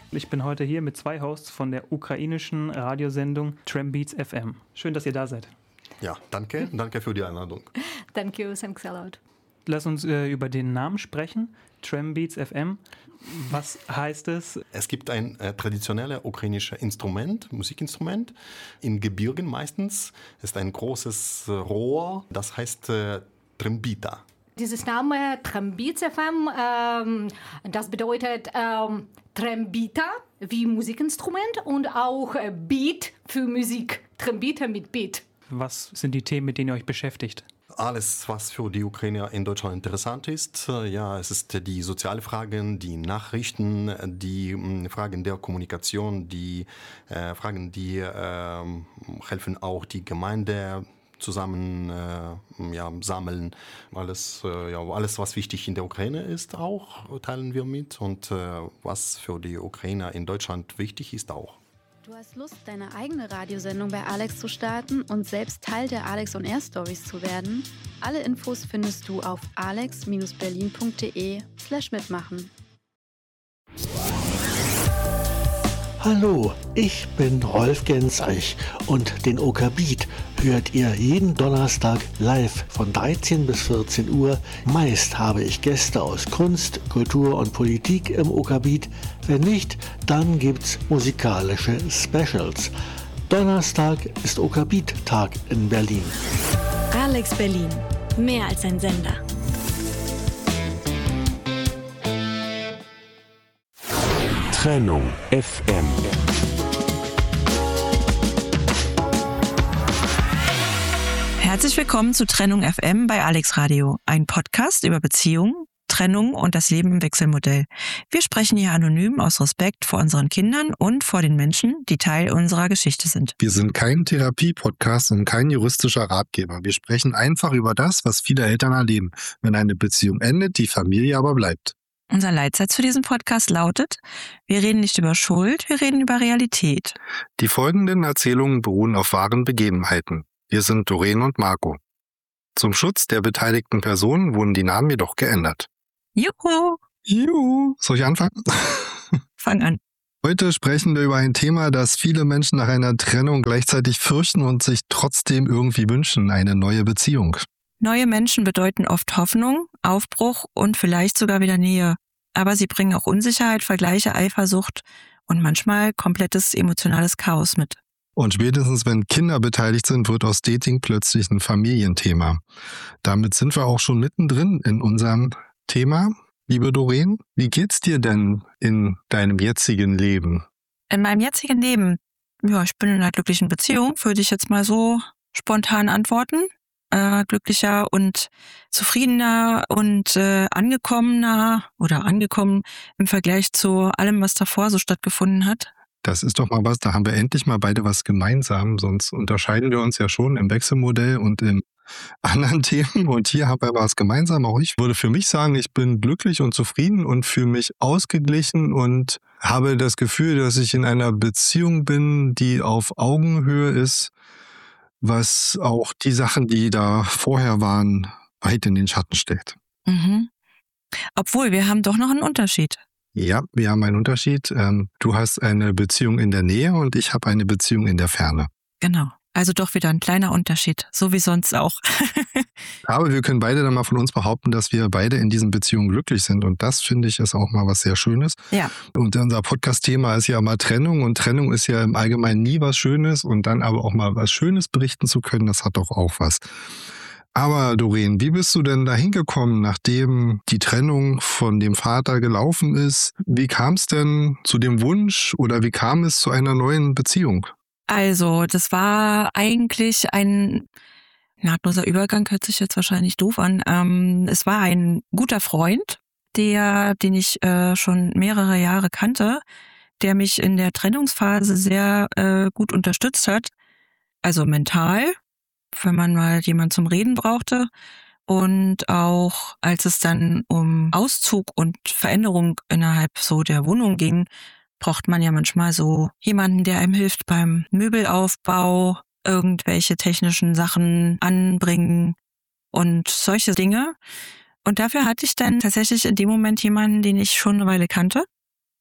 Ich bin heute hier mit 2 Hosts von der ukrainischen Radiosendung Trambeats FM. Schön, dass ihr da seid. Ja, danke. Danke für die Einladung. Thank you, thanks a lot. Lass uns über den Namen sprechen. Trambeats FM. Was heißt es? Es gibt ein traditionelles ukrainisches Instrument, Musikinstrument, in Gebirgen meistens. Es ist ein großes Rohr, das heißt Trambita. Dieses Name Trambeats FM, das bedeutet Trambita wie Musikinstrument und auch Beat für Musik. Trambita mit Beat. Was sind die Themen, mit denen ihr euch beschäftigt? Alles, was für die Ukrainer in Deutschland interessant ist. Ja, es ist die sozialen Fragen, die Nachrichten, die Fragen der Kommunikation, die Fragen, die helfen auch die Gemeinde zusammen sammeln. Alles, was wichtig in der Ukraine ist, auch teilen wir mit. Und was für die Ukrainer in Deutschland wichtig ist, auch. Du hast Lust, deine eigene Radiosendung bei Alex zu starten und selbst Teil der Alex on Air Stories zu werden? Alle Infos findest du auf alex-berlin.de/mitmachen. Hallo, ich bin Rolf Genseich und den OK-Beat hört ihr jeden Donnerstag live von 13 bis 14 Uhr. Meist habe ich Gäste aus Kunst, Kultur und Politik im OK-Beat. Wenn nicht, dann gibt's musikalische Specials. Donnerstag ist OK-Beat-Tag in Berlin. Alex Berlin, mehr als ein Sender. Trennung FM. Herzlich willkommen zu Trennung FM bei Alex Radio, ein Podcast über Beziehungen, Trennung und das Leben im Wechselmodell. Wir sprechen hier anonym aus Respekt vor unseren Kindern und vor den Menschen, die Teil unserer Geschichte sind. Wir sind kein Therapie-Podcast und kein juristischer Ratgeber. Wir sprechen einfach über das, was viele Eltern erleben, wenn eine Beziehung endet, die Familie aber bleibt. Unser Leitsatz für diesen Podcast lautet: Wir reden nicht über Schuld, wir reden über Realität. Die folgenden Erzählungen beruhen auf wahren Begebenheiten. Wir sind Doreen und Marco. Zum Schutz der beteiligten Personen wurden die Namen jedoch geändert. Juhu! Juhu! Soll ich anfangen? Fang an. Heute sprechen wir über ein Thema, das viele Menschen nach einer Trennung gleichzeitig fürchten und sich trotzdem irgendwie wünschen: eine neue Beziehung. Neue Menschen bedeuten oft Hoffnung, Aufbruch und vielleicht sogar wieder Nähe. Aber sie bringen auch Unsicherheit, Vergleiche, Eifersucht und manchmal komplettes emotionales Chaos mit. Und spätestens, wenn Kinder beteiligt sind, wird aus Dating plötzlich ein Familienthema. Damit sind wir auch schon mittendrin in unserem Thema. Liebe Doreen, wie geht's dir denn in deinem jetzigen Leben? In meinem jetzigen Leben? Ja, ich bin in einer glücklichen Beziehung, würde ich jetzt mal so spontan antworten. Glücklicher und zufriedener und angekommen im Vergleich zu allem, was davor so stattgefunden hat. Das ist doch mal was, da haben wir endlich mal beide was gemeinsam, sonst unterscheiden wir uns ja schon im Wechselmodell und in anderen Themen und hier haben wir was gemeinsam. Auch ich würde für mich sagen, ich bin glücklich und zufrieden und fühle mich ausgeglichen und habe das Gefühl, dass ich in einer Beziehung bin, die auf Augenhöhe ist, was auch die Sachen, die da vorher waren, weit in den Schatten stellt. Mhm. Obwohl, wir haben doch noch einen Unterschied. Ja, wir haben einen Unterschied. Du hast eine Beziehung in der Nähe und ich habe eine Beziehung in der Ferne. Genau. Also doch wieder ein kleiner Unterschied, so wie sonst auch. Aber wir können beide dann mal von uns behaupten, dass wir beide in diesen Beziehungen glücklich sind. Und das, finde ich, ist auch mal was sehr Schönes. Ja. Und unser Podcast-Thema ist ja mal Trennung. Und Trennung ist ja im Allgemeinen nie was Schönes. Und dann aber auch mal was Schönes berichten zu können, das hat doch auch was. Aber Doreen, wie bist du denn da hingekommen, nachdem die Trennung von dem Vater gelaufen ist? Wie kam es denn zu dem Wunsch oder wie kam es zu einer neuen Beziehung? Also, das war eigentlich ein nahtloser Übergang, hört sich jetzt wahrscheinlich doof an. Es war ein guter Freund, den ich schon mehrere Jahre kannte, der mich in der Trennungsphase sehr gut unterstützt hat. Also mental, wenn man mal jemanden zum Reden brauchte. Und auch als es dann um Auszug und Veränderung innerhalb so der Wohnung ging, braucht man ja manchmal so jemanden, der einem hilft beim Möbelaufbau, irgendwelche technischen Sachen anbringen und solche Dinge. Und dafür hatte ich dann tatsächlich in dem Moment jemanden, den ich schon eine Weile kannte.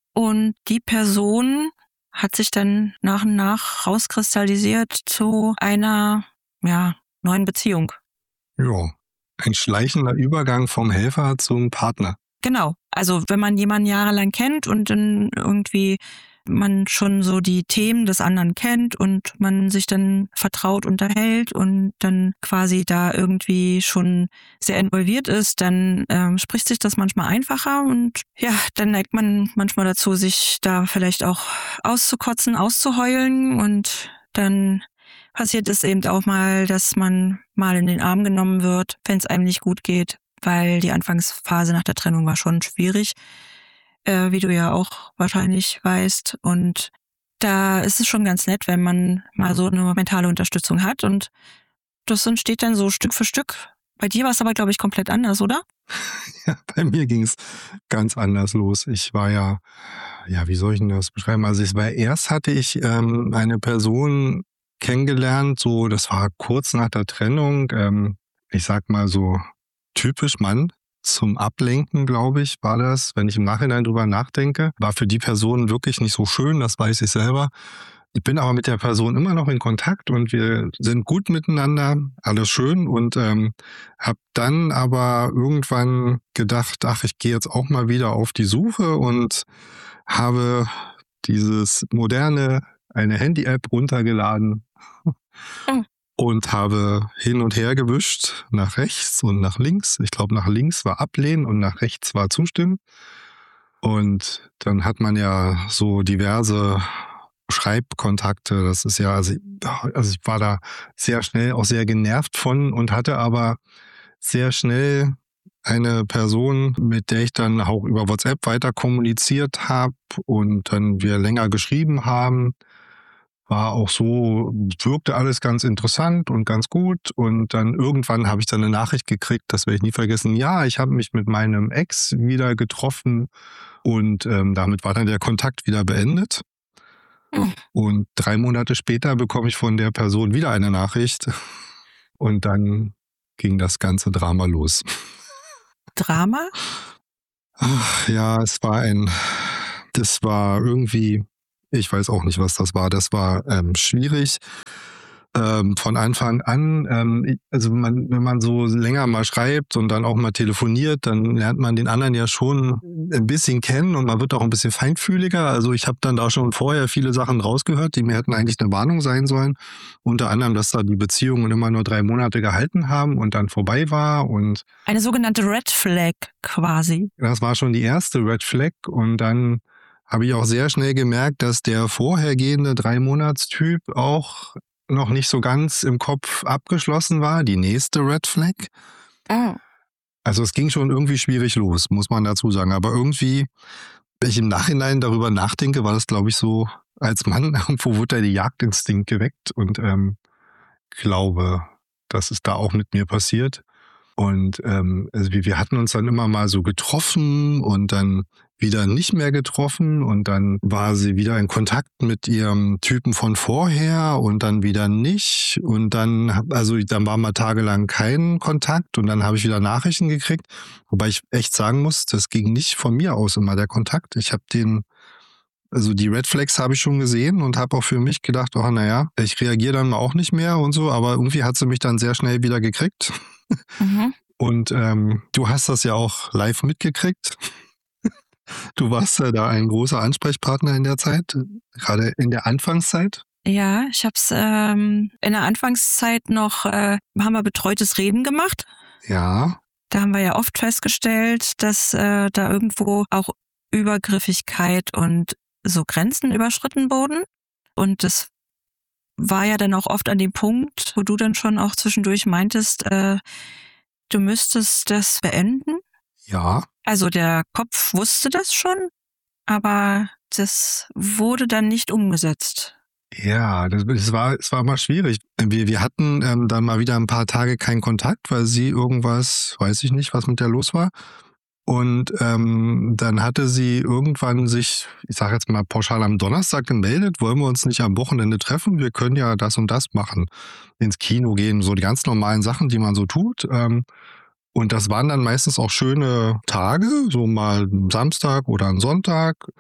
Und die Person hat sich dann nach und nach rauskristallisiert zu einer neuen Beziehung. Ja, ein schleichender Übergang vom Helfer zum Partner. Genau. Also wenn man jemanden jahrelang kennt und dann irgendwie man schon so die Themen des anderen kennt und man sich dann vertraut unterhält und dann quasi da irgendwie schon sehr involviert ist, dann spricht sich das manchmal einfacher und ja, dann neigt man manchmal dazu, sich da vielleicht auch auszukotzen, auszuheulen und dann passiert es eben auch mal, dass man mal in den Arm genommen wird, wenn es einem nicht gut geht, weil die Anfangsphase nach der Trennung war schon schwierig. Wie du ja auch wahrscheinlich weißt. Und da ist es schon ganz nett, wenn man mal so eine mentale Unterstützung hat. Und das entsteht dann so Stück für Stück. Bei dir war es aber, glaube ich, komplett anders, oder? Ja, bei mir ging es ganz anders los. Ich war wie soll ich denn das beschreiben? Also erst hatte ich eine Person kennengelernt, so das war kurz nach der Trennung. Ich sag mal so typisch Mann. Zum Ablenken, glaube ich, war das, wenn ich im Nachhinein drüber nachdenke, war für die Person wirklich nicht so schön, das weiß ich selber. Ich bin aber mit der Person immer noch in Kontakt und wir sind gut miteinander, alles schön und habe dann aber irgendwann gedacht, ich gehe jetzt auch mal wieder auf die Suche und habe dieses moderne, eine Handy-App runtergeladen. Und habe hin und her gewischt, nach rechts und nach links. Ich glaube, nach links war ablehnen und nach rechts war zustimmen. Und dann hat man ja so diverse Schreibkontakte. Das ist ja, also ich war da sehr schnell auch sehr genervt von und hatte aber sehr schnell eine Person, mit der ich dann auch über WhatsApp weiter kommuniziert habe und dann wir länger geschrieben haben. War auch so, wirkte alles ganz interessant und ganz gut. Und dann irgendwann habe ich dann eine Nachricht gekriegt, das werde ich nie vergessen. Ja, ich habe mich mit meinem Ex wieder getroffen und damit war dann der Kontakt wieder beendet. Und 3 Monate später bekomme ich von der Person wieder eine Nachricht. Und dann ging das ganze Drama los. Drama? Ja, das war irgendwie... Ich weiß auch nicht, was das war. Das war schwierig. Von Anfang an, wenn man so länger mal schreibt und dann auch mal telefoniert, dann lernt man den anderen ja schon ein bisschen kennen und man wird auch ein bisschen feinfühliger. Also ich habe dann da schon vorher viele Sachen rausgehört, die mir hätten eigentlich eine Warnung sein sollen. Unter anderem, dass da die Beziehungen immer nur 3 Monate gehalten haben und dann vorbei war. Und eine sogenannte Red Flag quasi. Das war schon die erste Red Flag und dann habe ich auch sehr schnell gemerkt, dass der vorhergehende 3-Monats-Typ auch noch nicht so ganz im Kopf abgeschlossen war, die nächste Red Flag. Also es ging schon irgendwie schwierig los, muss man dazu sagen. Aber irgendwie, wenn ich im Nachhinein darüber nachdenke, war das, glaube ich, so, als Mann, irgendwo wurde da der Jagdinstinkt geweckt und glaube, das ist da auch mit mir passiert. Und also wir hatten uns dann immer mal so getroffen und dann wieder nicht mehr getroffen und dann war sie wieder in Kontakt mit ihrem Typen von vorher und dann wieder nicht und dann war mal tagelang kein Kontakt und dann habe ich wieder Nachrichten gekriegt, wobei ich echt sagen muss, das ging nicht von mir aus immer der Kontakt. Ich habe die Red Flags habe ich schon gesehen und habe auch für mich gedacht, ich reagiere dann auch nicht mehr und so, aber irgendwie hat sie mich dann sehr schnell wieder gekriegt. Mhm. Und du hast das ja auch live mitgekriegt. Du warst ja da ein großer Ansprechpartner in der Zeit, gerade in der Anfangszeit. Ja, ich habe es in der Anfangszeit noch, haben wir betreutes Reden gemacht. Ja. Da haben wir ja oft festgestellt, dass da irgendwo auch Übergriffigkeit und so Grenzen überschritten wurden. Und das war ja dann auch oft an dem Punkt, wo du dann schon auch zwischendurch meintest, du müsstest das beenden. Ja. Also der Kopf wusste das schon, aber das wurde dann nicht umgesetzt. Ja, es war mal schwierig. Wir hatten dann mal wieder ein paar Tage keinen Kontakt, weil sie irgendwas, weiß ich nicht, was mit der los war. Und dann hatte sie irgendwann sich, ich sage jetzt mal pauschal am Donnerstag gemeldet, wollen wir uns nicht am Wochenende treffen, wir können ja das und das machen, ins Kino gehen, so die ganz normalen Sachen, die man so tut. Und das waren dann meistens auch schöne Tage, so mal ein Samstag oder ein Sonntag.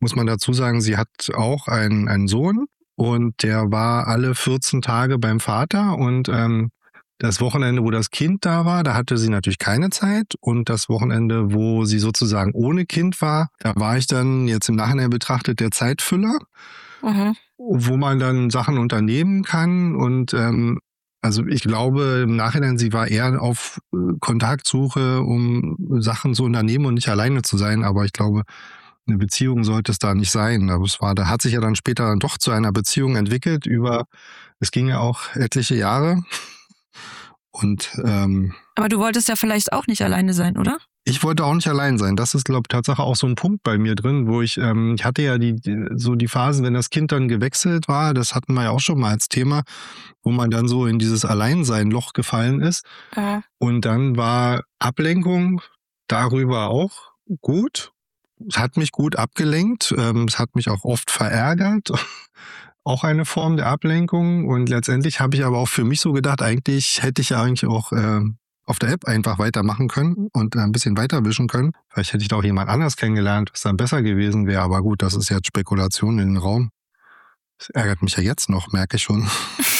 muss man dazu sagen, sie hat auch einen Sohn und der war alle 14 Tage beim Vater und das Wochenende, wo das Kind da war, da hatte sie natürlich keine Zeit und das Wochenende, wo sie sozusagen ohne Kind war, da war ich dann jetzt im Nachhinein betrachtet der Zeitfüller, wo man dann Sachen unternehmen kann und also ich glaube im Nachhinein, sie war eher auf Kontaktsuche, um Sachen zu unternehmen und nicht alleine zu sein, aber ich glaube, eine Beziehung sollte es da nicht sein. Aber da hat sich ja dann später dann doch zu einer Beziehung entwickelt es ging ja auch etliche Jahre. Und aber du wolltest ja vielleicht auch nicht alleine sein, oder? Ich wollte auch nicht allein sein. Das ist, glaube ich, Tatsache auch so ein Punkt bei mir drin, wo ich hatte ja die Phasen, wenn das Kind dann gewechselt war, das hatten wir ja auch schon mal als Thema, wo man dann so in dieses Alleinsein-Loch gefallen ist. Und dann war Ablenkung darüber auch gut. Es hat mich gut abgelenkt. Es hat mich auch oft verärgert. Auch eine Form der Ablenkung. Und letztendlich habe ich aber auch für mich so gedacht, eigentlich hätte ich ja eigentlich auch auf der App einfach weitermachen können und ein bisschen weiterwischen können. Vielleicht hätte ich da auch jemand anders kennengelernt, was dann besser gewesen wäre. Aber gut, das ist jetzt Spekulation in den Raum. Das ärgert mich ja jetzt noch, merke ich schon.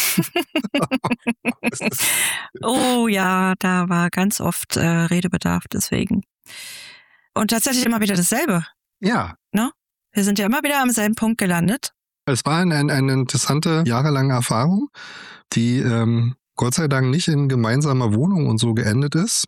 Oh ja, da war ganz oft Redebedarf, deswegen. Und tatsächlich immer wieder dasselbe. Ja. Ne? Wir sind ja immer wieder am selben Punkt gelandet. Es war eine interessante, jahrelange Erfahrung, die Gott sei Dank nicht in gemeinsamer Wohnung und so geendet ist.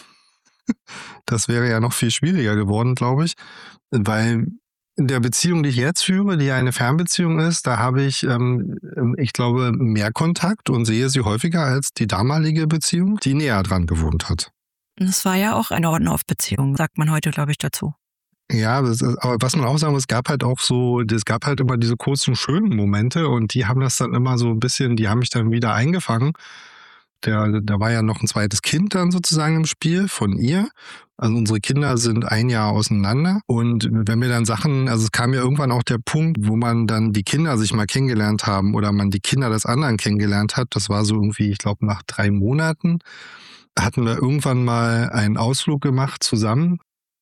Das wäre ja noch viel schwieriger geworden, glaube ich, weil in der Beziehung, die ich jetzt führe, die ja eine Fernbeziehung ist, da habe ich, ich glaube, mehr Kontakt und sehe sie häufiger als die damalige Beziehung, die näher dran gewohnt hat. Das war ja auch eine On-Off-Beziehung, sagt man heute, glaube ich, dazu. Ja, aber was man auch sagen muss, es gab halt immer diese kurzen, schönen Momente und die haben das dann immer so ein bisschen, die haben mich dann wieder eingefangen. Da war ja noch ein zweites Kind dann sozusagen im Spiel von ihr. Also unsere Kinder sind 1 Jahr auseinander und wenn wir dann Sachen, also es kam ja irgendwann auch der Punkt, wo man dann die Kinder sich mal kennengelernt haben oder man die Kinder des anderen kennengelernt hat. Das war so irgendwie, ich glaube, nach 3 Monaten hatten wir irgendwann mal einen Ausflug gemacht zusammen.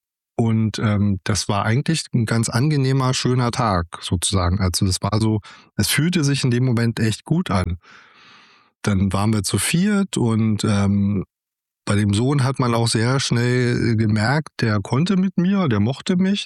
Und das war eigentlich ein ganz angenehmer, schöner Tag sozusagen. Also das war so, es fühlte sich in dem Moment echt gut an. Dann waren wir zu 4 und bei dem Sohn hat man auch sehr schnell gemerkt, der konnte mit mir, der mochte mich.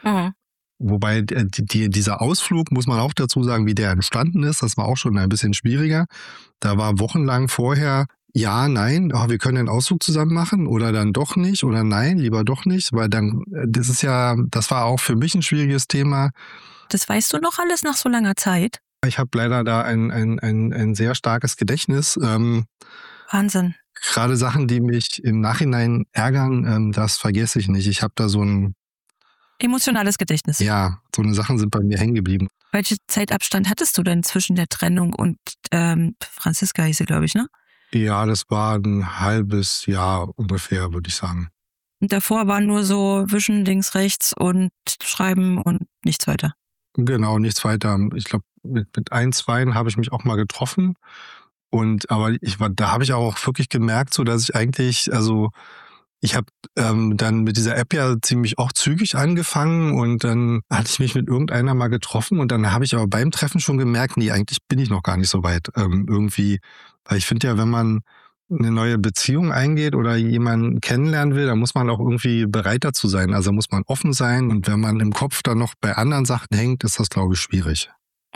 Wobei dieser Ausflug, muss man auch dazu sagen, wie der entstanden ist, das war auch schon ein bisschen schwieriger. Da war wochenlang vorher ja, nein, wir können den Ausflug zusammen machen oder dann doch nicht oder nein, lieber doch nicht, weil dann, das war auch für mich ein schwieriges Thema. Das weißt du noch alles nach so langer Zeit? Ich habe leider da ein sehr starkes Gedächtnis. Wahnsinn. Gerade Sachen, die mich im Nachhinein ärgern, das vergesse ich nicht. Ich habe da so ein emotionales Gedächtnis. Ja, so eine Sachen sind bei mir hängen geblieben. Welchen Zeitabstand hattest du denn zwischen der Trennung und Franziska hieß sie, glaube ich, ne? Ja, das war ein halbes Jahr ungefähr, würde ich sagen. Und davor war nur so wischen links, rechts und schreiben und nichts weiter? Genau, nichts weiter. Ich glaube, mit 1, 2 habe ich mich auch mal getroffen. Aber da habe ich auch wirklich gemerkt, so dass ich eigentlich, also ich habe dann mit dieser App ja ziemlich auch zügig angefangen und dann hatte ich mich mit irgendeiner mal getroffen und dann habe ich aber beim Treffen schon gemerkt, nee, eigentlich bin ich noch gar nicht so weit. Irgendwie, weil ich finde ja, wenn man eine neue Beziehung eingeht oder jemanden kennenlernen will, dann muss man auch irgendwie bereit dazu sein. Also muss man offen sein und wenn man im Kopf dann noch bei anderen Sachen hängt, ist das, glaube ich, schwierig.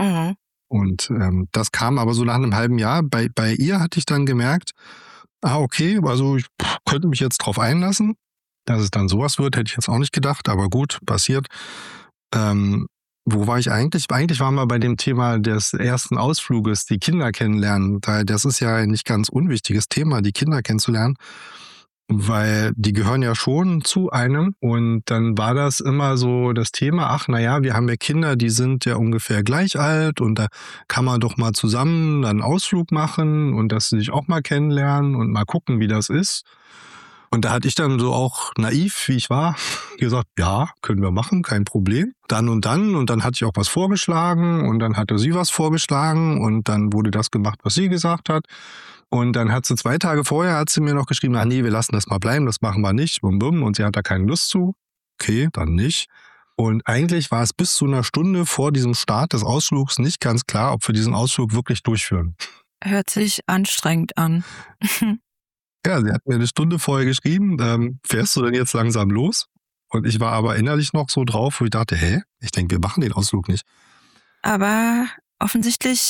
Und das kam aber so nach einem halben Jahr. Bei ihr hatte ich dann gemerkt, okay, also ich könnte mich jetzt drauf einlassen. Dass es dann sowas wird, hätte ich jetzt auch nicht gedacht, aber gut, passiert. Wo war ich eigentlich? Eigentlich waren wir bei dem Thema des ersten Ausfluges, die Kinder kennenlernen. Das ist ja ein nicht ganz unwichtiges Thema, die Kinder kennenzulernen, weil die gehören ja schon zu einem. Und dann war das immer so das Thema, wir haben ja Kinder, die sind ja ungefähr gleich alt und da kann man doch mal zusammen einen Ausflug machen und dass sie sich auch mal kennenlernen und mal gucken, wie das ist. Und da hatte ich dann so auch naiv, wie ich war, gesagt, ja, können wir machen, kein Problem. Dann und dann hatte ich auch was vorgeschlagen und dann hatte sie was vorgeschlagen und dann wurde das gemacht, was sie gesagt hat. Und dann hat sie 2 Tage vorher, hat sie mir noch geschrieben, nee, wir lassen das mal bleiben, das machen wir nicht, bum bum, und sie hat da keine Lust zu. Okay, dann nicht. Und eigentlich war es bis zu einer Stunde vor diesem Start des Ausflugs nicht ganz klar, ob wir diesen Ausflug wirklich durchführen. Hört sich anstrengend an. Ja, sie hat mir eine Stunde vorher geschrieben, fährst du denn jetzt langsam los? Und ich war aber innerlich noch so drauf, wo ich dachte, ich denke, wir machen den Ausflug nicht. Aber offensichtlich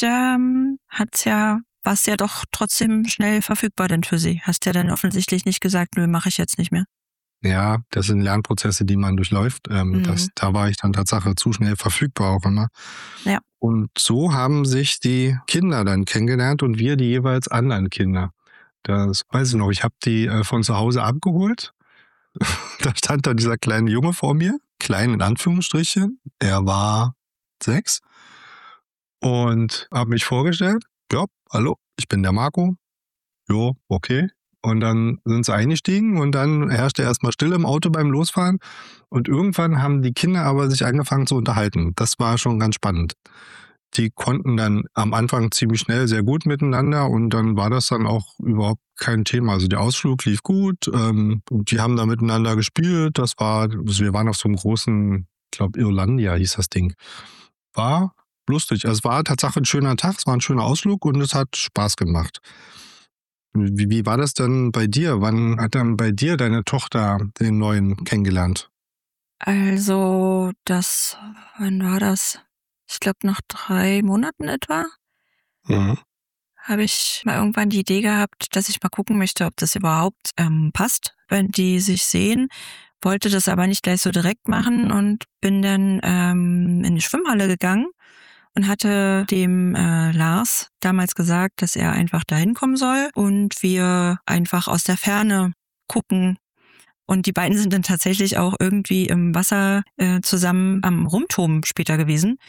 war es ja doch trotzdem schnell verfügbar denn für sie. Hast ja dann offensichtlich nicht gesagt, nö, mache ich jetzt nicht mehr. Ja, das sind Lernprozesse, die man durchläuft. Da war ich dann Tatsache zu schnell verfügbar auch immer. Ja. Und so haben sich die Kinder dann kennengelernt und wir die jeweils anderen Kinder. Das weiß ich noch, ich habe die von zu Hause abgeholt. Da stand dann dieser kleine Junge vor mir, klein in Anführungsstrichen. Er war 6 und habe mich vorgestellt. Ja, hallo, ich bin der Marco. Jo, okay. Und dann sind sie eingestiegen und dann herrschte erstmal Stille im Auto beim Losfahren. Und irgendwann haben die Kinder aber sich angefangen zu unterhalten. Das war schon ganz spannend. Die konnten dann am Anfang ziemlich schnell sehr gut miteinander und dann war das dann auch überhaupt kein Thema. Also der Ausflug lief gut, die haben da miteinander gespielt. Wir waren auf so einem großen, ich glaube Irlandia hieß das Ding. War lustig. Also es war tatsächlich ein schöner Tag, es war ein schöner Ausflug und es hat Spaß gemacht. Wie war das denn bei dir? Wann hat dann bei dir deine Tochter den Neuen kennengelernt? Also wann war das? Ich glaube nach 3 Monaten etwa. Mhm. Habe ich mal irgendwann die Idee gehabt, dass ich mal gucken möchte, ob das überhaupt passt, wenn die sich sehen. Wollte das aber nicht gleich so direkt machen und bin dann in die Schwimmhalle gegangen und hatte dem Lars damals gesagt, dass er einfach dahin kommen soll und wir einfach aus der Ferne gucken. Und die beiden sind dann tatsächlich auch irgendwie im Wasser zusammen am Rumtoben später gewesen.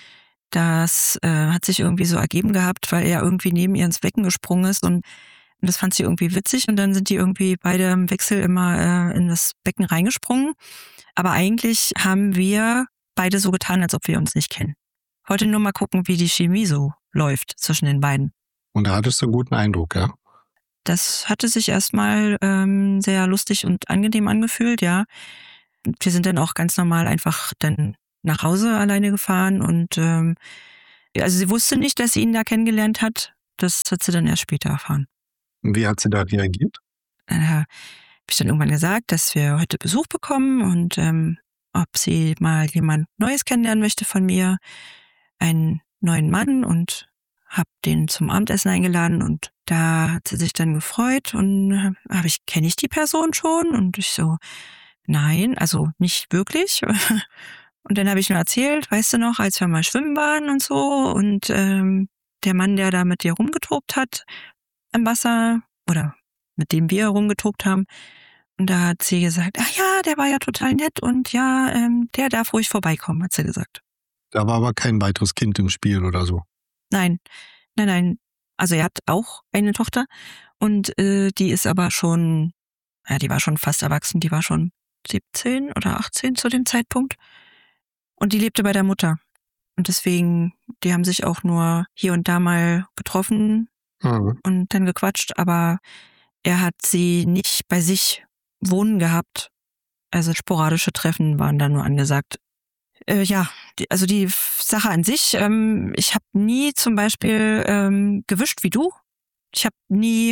Das hat sich irgendwie so ergeben gehabt, weil er irgendwie neben ihr ins Becken gesprungen ist und das fand sie irgendwie witzig und dann sind die irgendwie beide im Wechsel immer in das Becken reingesprungen. Aber eigentlich haben wir beide so getan, als ob wir uns nicht kennen. Wollte nur mal gucken, wie die Chemie so läuft zwischen den beiden. Und da hattest du einen guten Eindruck, ja? Das hatte sich erstmal sehr lustig und angenehm angefühlt, ja. Wir sind dann auch ganz normal einfach dann nach Hause alleine gefahren und also sie wusste nicht, dass sie ihn da kennengelernt hat. Das hat sie dann erst später erfahren. Wie hat sie da reagiert? Habe ich dann irgendwann gesagt, dass wir heute Besuch bekommen und ob sie mal jemand Neues kennenlernen möchte von mir, einen neuen Mann und habe den zum Abendessen eingeladen und da hat sie sich dann gefreut und kenne ich die Person schon? Und ich so, nein, also nicht wirklich. Und dann habe ich mir erzählt, weißt du noch, als wir mal schwimmen waren und so und der Mann, der da mit dir rumgetobt hat im Wasser oder mit dem wir rumgetobt haben. Und da hat sie gesagt, ach ja, der war ja total nett und ja, der darf ruhig vorbeikommen, hat sie gesagt. Da war aber kein weiteres Kind im Spiel oder so. Nein. Also er hat auch eine Tochter und die ist aber schon, die war schon fast erwachsen, die war schon 17 oder 18 zu dem Zeitpunkt. Und die lebte bei der Mutter. Und deswegen, die haben sich auch nur hier und da mal getroffen und dann gequatscht, aber er hat sie nicht bei sich wohnen gehabt. Also sporadische Treffen waren da nur angesagt. Also die Sache an sich, ich habe nie zum Beispiel gewischt wie du. Ich habe nie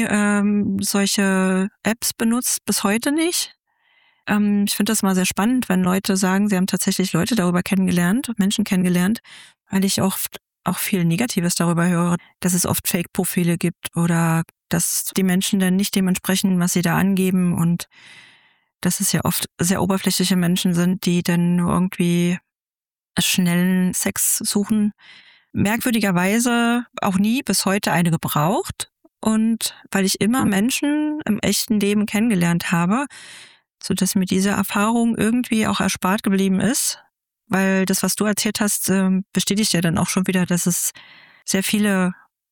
solche Apps benutzt, bis heute nicht. Ich finde das mal sehr spannend, wenn Leute sagen, sie haben tatsächlich Leute darüber kennengelernt, Menschen kennengelernt, weil ich oft auch viel Negatives darüber höre, dass es oft Fake-Profile gibt oder dass die Menschen dann nicht dem entsprechen, was sie da angeben und dass es ja oft sehr oberflächliche Menschen sind, die dann nur irgendwie schnellen Sex suchen. Merkwürdigerweise auch nie bis heute eine gebraucht und weil ich immer Menschen im echten Leben kennengelernt habe, sodass mir diese Erfahrung irgendwie auch erspart geblieben ist, weil das, was du erzählt hast, bestätigt ja dann auch schon wieder, dass es sehr viele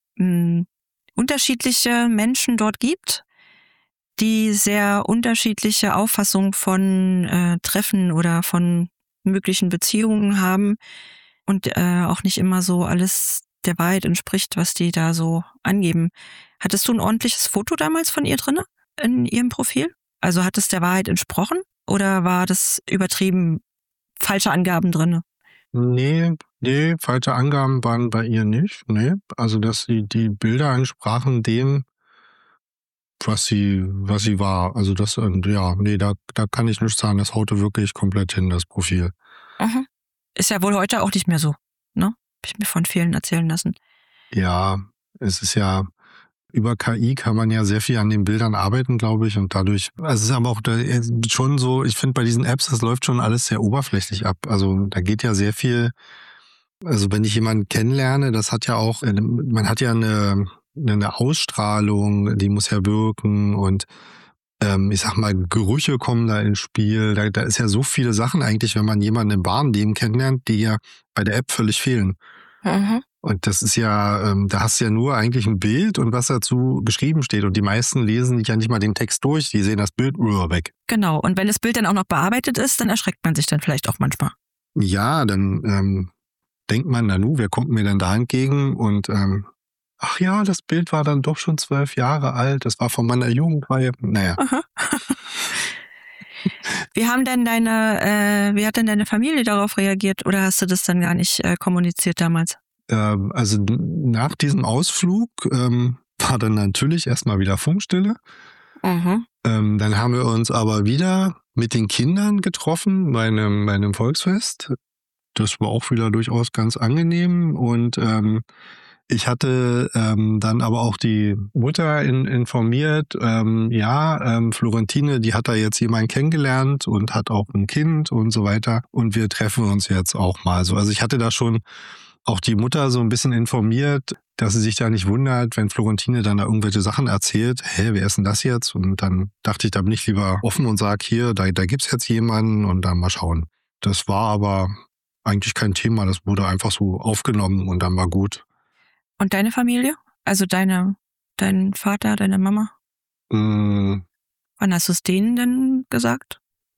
unterschiedliche Menschen dort gibt, die sehr unterschiedliche Auffassungen von Treffen oder von möglichen Beziehungen haben und auch nicht immer so alles der Wahrheit entspricht, was die da so angeben. Hattest du ein ordentliches Foto damals von ihr drin in ihrem Profil? Also hat es der Wahrheit entsprochen oder war das übertrieben falsche Angaben drin? Nee, falsche Angaben waren bei ihr nicht. Nee, also dass die Bilder entsprachen dem, was sie war. Also das, da kann ich nichts sagen. Das haute wirklich komplett hin, das Profil. Mhm. Ist ja wohl heute auch nicht mehr so, ne? Hab ich mir von vielen erzählen lassen. Ja, es ist ja, über KI kann man ja sehr viel an den Bildern arbeiten, glaube ich, und dadurch, also es ist aber auch schon so, ich finde bei diesen Apps, das läuft schon alles sehr oberflächlich ab. Also da geht ja sehr viel, also wenn ich jemanden kennenlerne, das hat ja auch, man hat ja eine Ausstrahlung, die muss ja wirken und ich sag mal, Gerüche kommen da ins Spiel. Da ist ja so viele Sachen eigentlich, wenn man jemanden im wahren Leben kennenlernt, die ja bei der App völlig fehlen. Mhm. Und das ist ja, da hast du ja nur eigentlich ein Bild und was dazu geschrieben steht. Und die meisten lesen ja nicht mal den Text durch, die sehen das Bild weg. Genau, und wenn das Bild dann auch noch bearbeitet ist, dann erschreckt man sich dann vielleicht auch manchmal. Ja, dann denkt man, wer kommt mir denn da entgegen? Und ach ja, das Bild war dann doch schon 12 Jahre alt. Das war von meiner Jugendreihe. Naja. Wie hat denn deine Familie darauf reagiert? Oder hast du das dann gar nicht kommuniziert damals? Also nach diesem Ausflug war dann natürlich erstmal wieder Funkstille. Mhm. Dann haben wir uns aber wieder mit den Kindern getroffen bei einem Volksfest. Das war auch wieder durchaus ganz angenehm und ich hatte dann aber auch die Mutter informiert, Florentine, die hat da jetzt jemanden kennengelernt und hat auch ein Kind und so weiter und wir treffen uns jetzt auch mal so. Also ich hatte da schon auch die Mutter so ein bisschen informiert, dass sie sich da nicht wundert, wenn Florentine dann da irgendwelche Sachen erzählt. Wer ist denn das jetzt? Und dann dachte ich, da bin ich lieber offen und sage, hier, da gibt's jetzt jemanden und dann mal schauen. Das war aber eigentlich kein Thema, das wurde einfach so aufgenommen und dann war gut. Und deine Familie? Also dein Vater, deine Mama? Wann hast du es denen denn gesagt?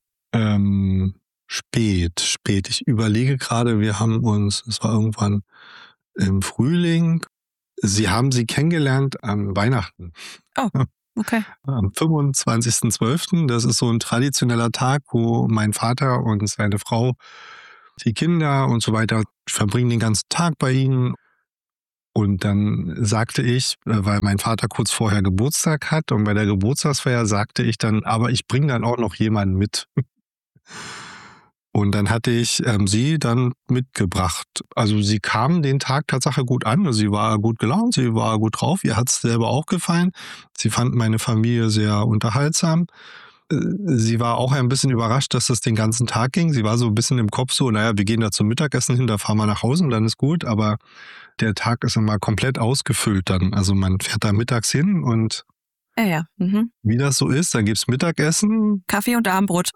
Spät. Ich überlege gerade, es war irgendwann im Frühling. Sie haben sie kennengelernt an Weihnachten. Oh, okay. Am 25.12. Das ist so ein traditioneller Tag, wo mein Vater und seine Frau, die Kinder und so weiter, verbringen den ganzen Tag bei ihnen. Und dann sagte ich, weil mein Vater kurz vorher Geburtstag hat und bei der Geburtstagsfeier sagte ich dann, aber ich bringe dann auch noch jemanden mit. Und dann hatte ich sie dann mitgebracht. Also sie kam den Tag tatsächlich gut an. Also sie war gut gelaunt, sie war gut drauf. Ihr hat es selber auch gefallen. Sie fand meine Familie sehr unterhaltsam. Sie war auch ein bisschen überrascht, dass das den ganzen Tag ging. Sie war so ein bisschen im Kopf so, wir gehen da zum Mittagessen hin, da fahren wir nach Hause und dann ist gut. Aber der Tag ist immer komplett ausgefüllt dann. Also man fährt da mittags hin und wie das so ist, dann gibt's Mittagessen. Kaffee und Abendbrot.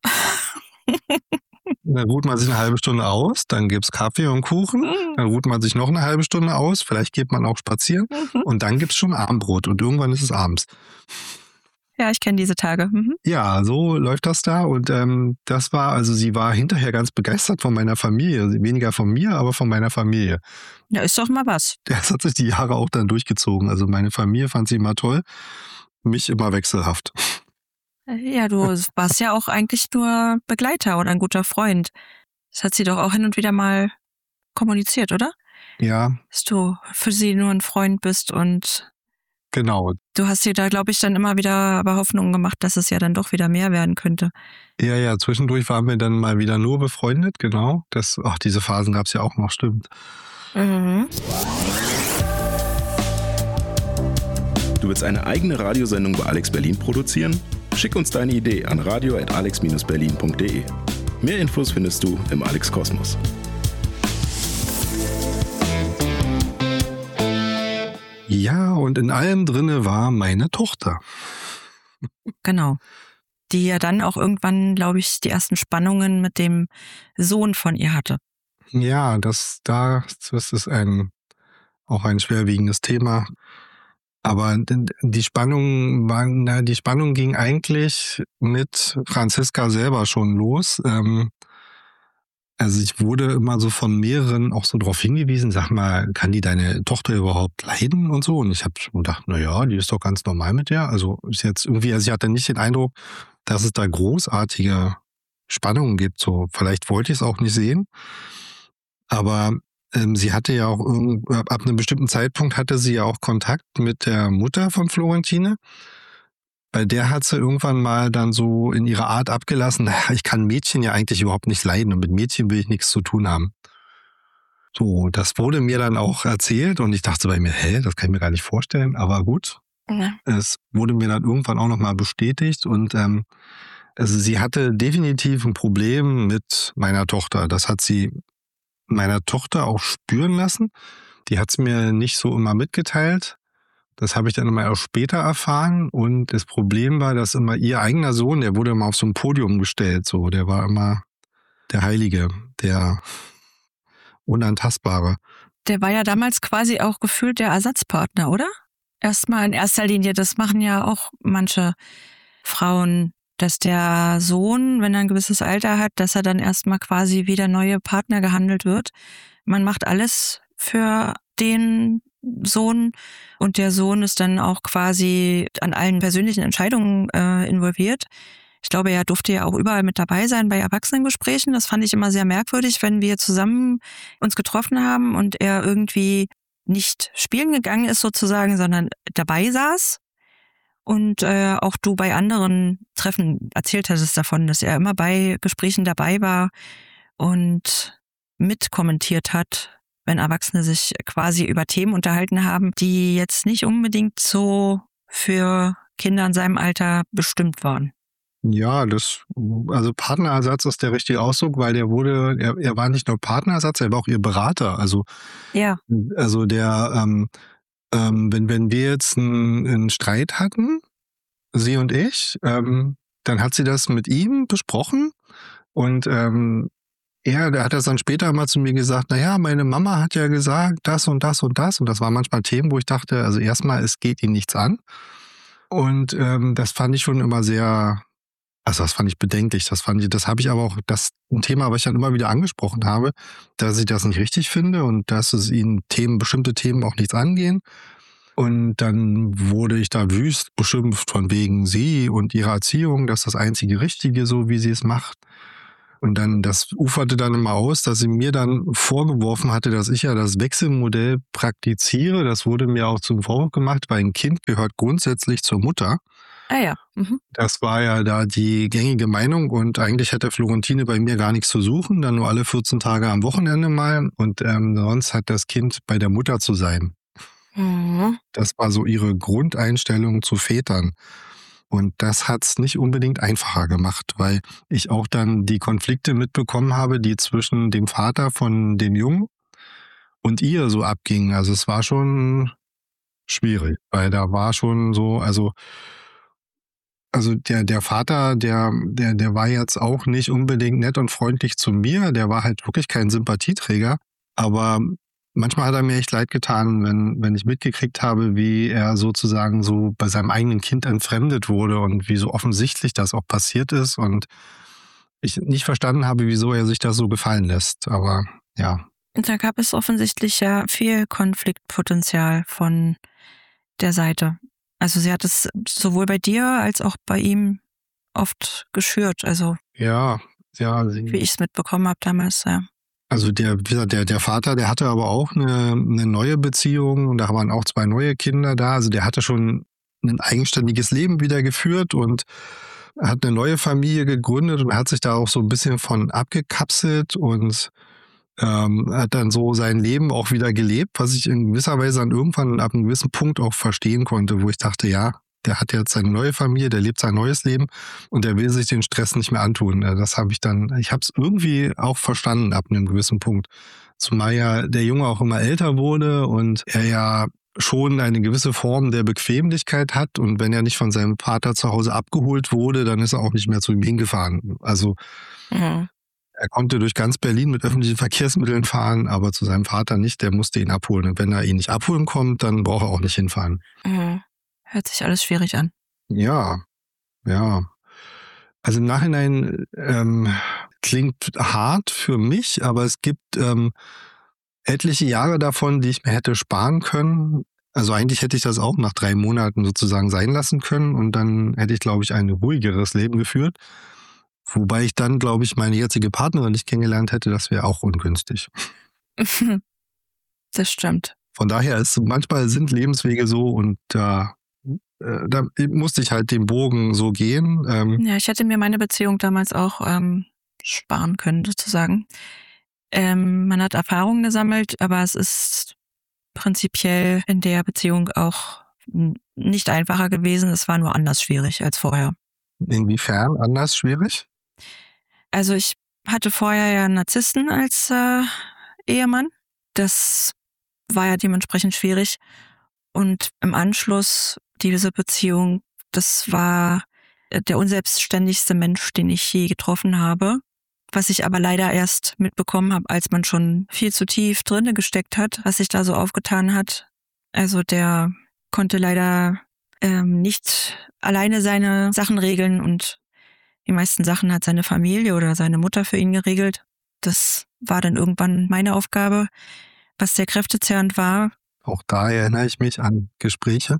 Dann ruht man sich eine halbe Stunde aus, dann gibt's Kaffee und Kuchen, dann ruht man sich noch eine halbe Stunde aus, vielleicht geht man auch spazieren und dann gibt's schon Abendbrot und irgendwann ist es abends. Ja, ich kenne diese Tage. Mhm. Ja, so läuft das da und sie war hinterher ganz begeistert von meiner Familie, weniger von mir, aber von meiner Familie. Ja, ist doch mal was. Das hat sich die Jahre auch dann durchgezogen, also meine Familie fand sie immer toll, mich immer wechselhaft. Ja, du warst ja auch eigentlich nur Begleiter oder ein guter Freund. Das hat sie doch auch hin und wieder mal kommuniziert, oder? Ja. Dass du für sie nur ein Freund bist und genau. Du hast dir da, glaube ich, dann immer wieder aber Hoffnungen gemacht, dass es ja dann doch wieder mehr werden könnte. Ja, zwischendurch waren wir dann mal wieder nur befreundet, genau. Diese Phasen gab es ja auch noch, stimmt. Mhm. Du willst eine eigene Radiosendung bei Alex Berlin produzieren? Schick uns deine Idee an radio@alex-berlin.de. Mehr Infos findest du im Alex Kosmos. Ja, und in allem drinne war meine Tochter. Genau. Die ja dann auch irgendwann, glaube ich, die ersten Spannungen mit dem Sohn von ihr hatte. Ja, das ist auch ein schwerwiegendes Thema. Aber die Spannung ging eigentlich mit Franziska selber schon los. Also ich wurde immer so von mehreren auch so darauf hingewiesen, sag mal, kann die deine Tochter überhaupt leiden und so? Und ich habe schon gedacht, die ist doch ganz normal mit der. Also ist jetzt irgendwie, ich hatte nicht den Eindruck, dass es da großartige Spannungen gibt. So, vielleicht wollte ich es auch nicht sehen. Aber sie hatte ja auch ab einem bestimmten Zeitpunkt hatte sie ja auch Kontakt mit der Mutter von Florentine. Bei der hat sie irgendwann mal dann so in ihrer Art abgelassen, ich kann Mädchen ja eigentlich überhaupt nicht leiden und mit Mädchen will ich nichts zu tun haben. So, das wurde mir dann auch erzählt und ich dachte bei mir, das kann ich mir gar nicht vorstellen, aber gut. Ja. Es wurde mir dann irgendwann auch nochmal bestätigt und also sie hatte definitiv ein Problem mit meiner Tochter. Das hat sie meiner Tochter auch spüren lassen. Die hat es mir nicht so immer mitgeteilt. Das habe ich dann immer erst später erfahren. Und das Problem war, dass immer ihr eigener Sohn, der wurde immer auf so ein Podium gestellt. So, der war immer der Heilige, der Unantastbare. Der war ja damals quasi auch gefühlt der Ersatzpartner, oder? Erstmal in erster Linie, das machen ja auch manche Frauen, dass der Sohn, wenn er ein gewisses Alter hat, dass er dann erstmal quasi wie der neue Partner gehandelt wird. Man macht alles für den Sohn und der Sohn ist dann auch quasi an allen persönlichen Entscheidungen involviert. Ich glaube, er durfte ja auch überall mit dabei sein bei Erwachsenengesprächen. Das fand ich immer sehr merkwürdig, wenn wir zusammen uns getroffen haben und er irgendwie nicht spielen gegangen ist sozusagen, sondern dabei saß. Und auch du bei anderen Treffen erzählt hattest davon, dass er immer bei Gesprächen dabei war und mitkommentiert hat, wenn Erwachsene sich quasi über Themen unterhalten haben, die jetzt nicht unbedingt so für Kinder in seinem Alter bestimmt waren. Ja, also Partnerersatz ist der richtige Ausdruck, weil er war nicht nur Partnerersatz, er war auch ihr Berater. Also, ja. Also der, wenn wir jetzt einen Streit hatten, sie und ich, dann hat sie das mit ihm besprochen und der hat das dann später mal zu mir gesagt, naja, meine Mama hat ja gesagt, das und das und das. Und das waren manchmal Themen, wo ich dachte, also erstmal, es geht ihn nichts an. Und das fand ich schon immer sehr, also das fand ich bedenklich. Das habe ich aber auch, ein Thema, was ich dann immer wieder angesprochen habe, dass ich das nicht richtig finde und dass es ihnen bestimmte Themen auch nichts angehen. Und dann wurde ich da wüst beschimpft von wegen sie und ihrer Erziehung, dass das einzige Richtige, so wie sie es macht. Und dann, das uferte dann immer aus, dass sie mir dann vorgeworfen hatte, dass ich ja das Wechselmodell praktiziere. Das wurde mir auch zum Vorwurf gemacht, weil ein Kind gehört grundsätzlich zur Mutter. Ah ja. Mhm. Das war ja da die gängige Meinung und eigentlich hätte Florentine bei mir gar nichts zu suchen, dann nur alle 14 Tage am Wochenende mal und sonst hat das Kind bei der Mutter zu sein. Mhm. Das war so ihre Grundeinstellung zu Vätern. Und das hat es nicht unbedingt einfacher gemacht, weil ich auch dann die Konflikte mitbekommen habe, die zwischen dem Vater von dem Jungen und ihr so abgingen. Also es war schon schwierig, weil da war schon so, also der Vater, der war jetzt auch nicht unbedingt nett und freundlich zu mir, der war halt wirklich kein Sympathieträger, aber manchmal hat er mir echt leid getan, wenn ich mitgekriegt habe, wie er sozusagen so bei seinem eigenen Kind entfremdet wurde und wie so offensichtlich das auch passiert ist und ich nicht verstanden habe, wieso er sich das so gefallen lässt. Aber ja. Und da gab es offensichtlich ja viel Konfliktpotenzial von der Seite. Also sie hat es sowohl bei dir als auch bei ihm oft geschürt. Also ja. Wie ich es mitbekommen habe damals, ja. Also der Vater, der hatte aber auch eine neue Beziehung und da waren auch 2 neue Kinder da. Also der hatte schon ein eigenständiges Leben wieder geführt und hat eine neue Familie gegründet und hat sich da auch so ein bisschen von abgekapselt und hat dann so sein Leben auch wieder gelebt, was ich in gewisser Weise dann irgendwann ab einem gewissen Punkt auch verstehen konnte, wo ich dachte, ja, der hat jetzt seine neue Familie, der lebt sein neues Leben und der will sich den Stress nicht mehr antun. Ich habe es irgendwie auch verstanden ab einem gewissen Punkt. Zumal ja der Junge auch immer älter wurde und er ja schon eine gewisse Form der Bequemlichkeit hat und wenn er nicht von seinem Vater zu Hause abgeholt wurde, dann ist er auch nicht mehr zu ihm hingefahren. Also Er konnte durch ganz Berlin mit öffentlichen Verkehrsmitteln fahren, aber zu seinem Vater nicht, der musste ihn abholen. Und wenn er ihn nicht abholen kommt, dann braucht er auch nicht hinfahren. Mhm. Hört sich alles schwierig an. Ja. Also im Nachhinein klingt hart für mich, aber es gibt etliche Jahre davon, die ich mir hätte sparen können. Also eigentlich hätte ich das auch nach 3 Monaten sozusagen sein lassen können und dann hätte ich, glaube ich, ein ruhigeres Leben geführt. Wobei ich dann, glaube ich, meine jetzige Partnerin nicht kennengelernt hätte, das wäre auch ungünstig. Das stimmt. Von daher manchmal sind Lebenswege so und da musste ich halt den Bogen so gehen. Ja, ich hätte mir meine Beziehung damals auch sparen können, sozusagen. Man hat Erfahrungen gesammelt, aber es ist prinzipiell in der Beziehung auch nicht einfacher gewesen. Es war nur anders schwierig als vorher. Inwiefern anders schwierig? Also ich hatte vorher ja einen Narzissten als Ehemann. Das war ja dementsprechend schwierig. Und im Anschluss diese Beziehung, das war der unselbstständigste Mensch, den ich je getroffen habe. Was ich aber leider erst mitbekommen habe, als man schon viel zu tief drinne gesteckt hat, was sich da so aufgetan hat. Also der konnte leider nicht alleine seine Sachen regeln und die meisten Sachen hat seine Familie oder seine Mutter für ihn geregelt. Das war dann irgendwann meine Aufgabe, was sehr kräftezehrend war. Auch da erinnere ich mich an Gespräche.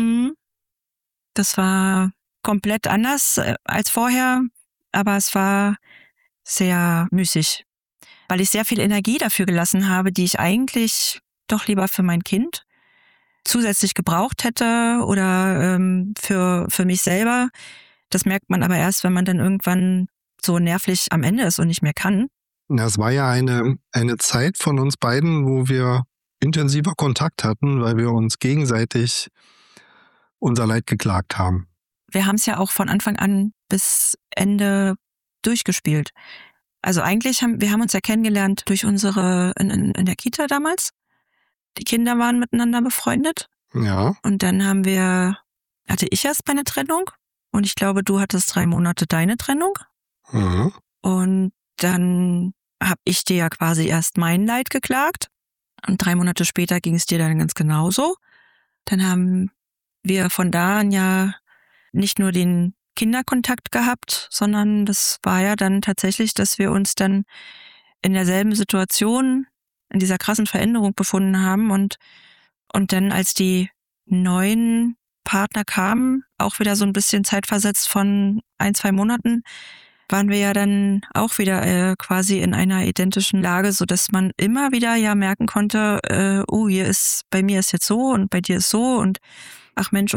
Das war komplett anders als vorher, aber es war sehr müßig, weil ich sehr viel Energie dafür gelassen habe, die ich eigentlich doch lieber für mein Kind zusätzlich gebraucht hätte oder für mich selber. Das merkt man aber erst, wenn man dann irgendwann so nervlich am Ende ist und nicht mehr kann. Das war ja eine Zeit von uns beiden, wo wir intensiver Kontakt hatten, weil wir uns gegenseitig unser Leid geklagt haben. Wir haben es ja auch von Anfang an bis Ende durchgespielt. Also eigentlich haben wir uns ja kennengelernt durch unsere, in der Kita damals. Die Kinder waren miteinander befreundet. Ja. Und dann hatte ich erst meine Trennung. Und ich glaube, du hattest 3 Monate deine Trennung. Mhm. Und dann habe ich dir ja quasi erst mein Leid geklagt. Und 3 Monate später ging es dir dann ganz genauso. Dann haben wir von da an ja nicht nur den Kinderkontakt gehabt, sondern das war ja dann tatsächlich, dass wir uns dann in derselben Situation, in dieser krassen Veränderung befunden haben und dann, als die neuen Partner kamen, auch wieder so ein bisschen zeitversetzt von 1-2 Monaten, waren wir ja dann auch wieder quasi in einer identischen Lage, so dass man immer wieder ja merken konnte, bei mir ist jetzt so und bei dir ist so und ach Mensch,